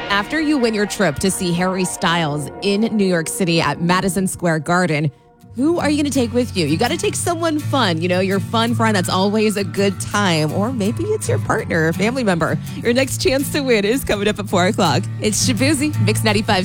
After you win your trip to see Harry Styles in New York City at Madison Square Garden, who are you going to take with you? You got to take someone fun, your fun friend that's always a good time. Or maybe it's your partner or family member. Your next chance to win is coming up at 4 o'clock. It's Shaboozey, Mix 95.7.